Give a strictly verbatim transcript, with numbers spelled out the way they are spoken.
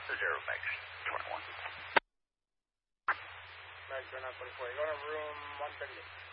Zero, Max twenty-one. Max twenty-one forty-four. Go to room one thirty-eight.